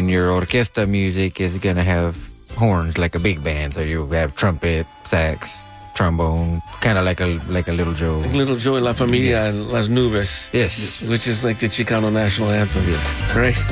then your orquesta music is going to have horns like a big band. So you have trumpet, sax, trombone, kind of like a Little Joe. Like Little Joe y La Familia Yes. and Las Nubes. Yes. Which is like the Chicano national anthem. Yes. Right?